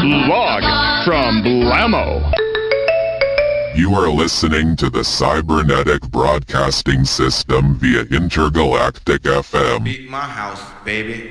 Log from Blammo. You are listening to the Cybernetic Broadcasting System via Intergalactic FM. Beat my house, baby.